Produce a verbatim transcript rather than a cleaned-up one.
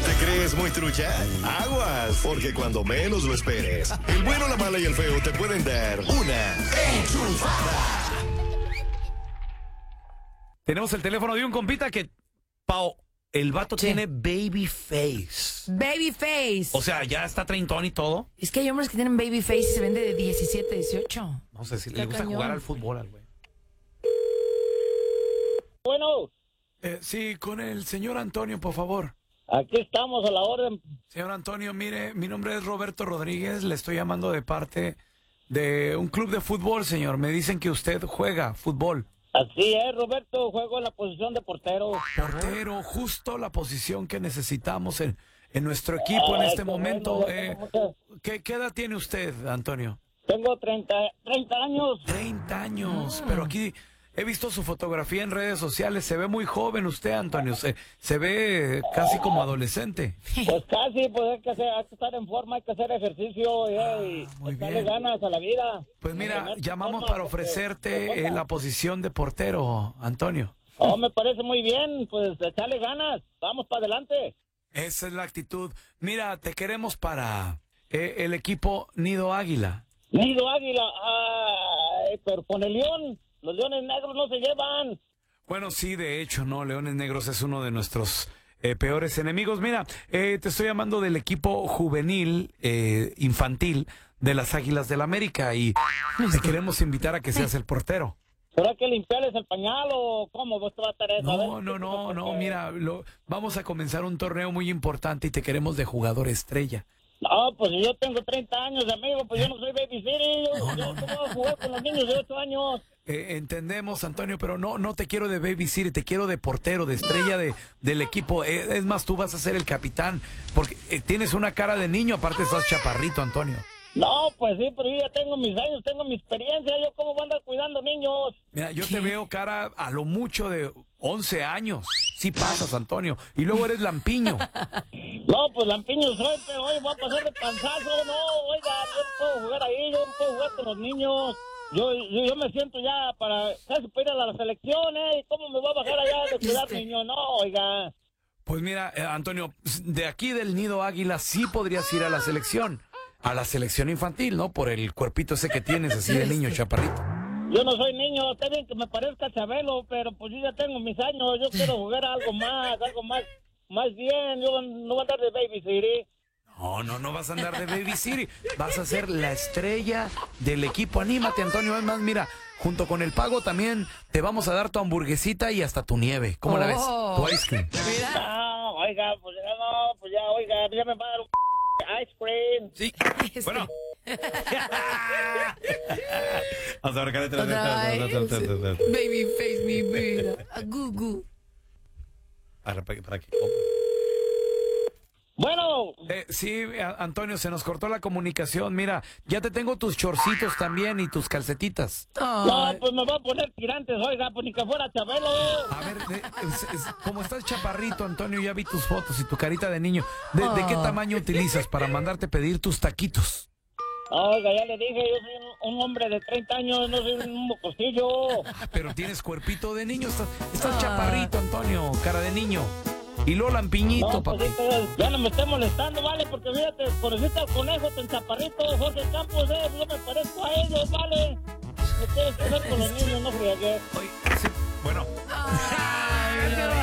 ¿Te crees muy trucha? Aguas, porque cuando menos lo esperes, el bueno, la mala y el feo te pueden dar una enchufada. Tenemos el teléfono de un compita que, Pao, el vato Sí. tiene baby face. Baby face. O sea, ya está treintón y todo. Es que hay hombres que tienen baby face y se ven de diecisiete, dieciocho. No sé si Está le gusta cañón. jugar al fútbol al güey. Bueno, Eh, sí, con el señor Antonio, por favor. aquí estamos a la orden. Señor Antonio, mire, mi nombre es Roberto Rodríguez, le estoy llamando de parte de un club de fútbol, señor. Me dicen que usted juega fútbol. Así es, Roberto, juego en la posición de portero. Portero, justo la posición que necesitamos en, en nuestro equipo en Ay, este qué momento. bueno, Eh, muchas- ¿qué, ¿Qué edad tiene usted, Antonio? Tengo treinta, treinta años. treinta años, pero aquí he visto su fotografía en redes sociales, se ve muy joven usted, Antonio, se, se ve casi como adolescente. Pues casi, pues hay que, hacer, hay que estar en forma, hay que hacer ejercicio eh, y muy echarle bien. ganas a la vida. Pues mira, Mantenerse llamamos en forma, para porque- ofrecerte eh, la posición de portero, Antonio. Oh, me parece muy bien, pues echarle ganas, vamos para adelante. Esa es la actitud. Mira, te queremos para eh, el equipo Nido Águila. Nido Águila, ay, pero con el león, los leones negros no se llevan. Bueno, sí, de hecho, no, Leones Negros es uno de nuestros eh, peores enemigos. Mira, eh, te estoy llamando del equipo juvenil, eh, infantil de las Águilas del América y te queremos invitar a que seas el portero. ¿Pero hay que limpiarles el pañal o cómo vos te vas a tratar eso? A No, ver, no, no, no, porque- mira, lo, vamos a comenzar un torneo muy importante y te queremos de jugador estrella. No, pues yo tengo treinta años, amigo, pues yo no soy baby city, yo, yo ¿cómo voy a jugar con los niños de ocho años? Eh, entendemos, Antonio, pero no, no te quiero de baby city, te quiero de portero, de estrella de, del equipo. Eh, es más, tú vas a ser el capitán, porque eh, tienes una cara de niño, aparte estás chaparrito, Antonio. No, pues sí, pero yo ya tengo mis años, tengo mi experiencia, yo cómo voy a andar cuidando niños. Mira, yo te veo cara a lo mucho de once años. Sí pasas, Antonio. Y luego eres lampiño. No, pues lampiño soy, pero hoy voy a pasar de panzazo, no, oiga, yo no puedo jugar ahí, yo no puedo jugar con los niños. Yo, yo, yo me siento ya para casi para ir a la selección, ¿eh? ¿Cómo me voy a bajar allá de cuidar niños? No, oiga. Pues mira, eh, Antonio, de aquí del Nido Águila sí podrías ir a la selección. A la selección infantil, ¿no? Por el cuerpito ese que tienes, así de niño chaparrito. Yo no soy niño, está bien que me parezca Chabelo, pero pues yo ya tengo mis años, yo quiero jugar a algo más, algo más, más bien, yo no voy a andar de baby city. No, no, no vas a andar de Baby City. Vas a ser la estrella del equipo. Anímate, Antonio. Es más, mira, junto con el pago también te vamos a dar tu hamburguesita y hasta tu nieve. ¿Cómo la ves? Oh. Tu ice cream. No, oiga, pues ya no, pues ya, oiga, ya me va a dar un ice cream. Sí. Este, Bueno. Vamos a ver, otra vez. Baby face, mi vida. A gugu. Para, para, para que... Bueno, Eh, sí, a- Antonio, se nos cortó la comunicación. Mira, ya te tengo tus chorcitos también y tus calcetitas. no, Ay, pues me va a poner tirantes, oiga, pues ni que fuera Chabelo. A ver, de- es- es- como estás chaparrito, Antonio, ya vi tus fotos y tu carita de niño. ¿De, de qué Ah. tamaño utilizas para mandarte pedir tus taquitos? Oiga, ya le dije, yo soy un, un hombre de treinta años, no soy un mocostillo. Ah, pero tienes cuerpito de niño, estás, estás Ah. chaparrito, Antonio, cara de niño. Y lo lampiñito, No, papi. pues sí, pero ya no me esté molestando, vale, porque fíjate, conociste al conejo, tan chaparrito, Jorge Campos, eh, yo me parezco a ellos, vale. Me quieres hacer con los niños, no friegues. Oye, sí, bueno. ay,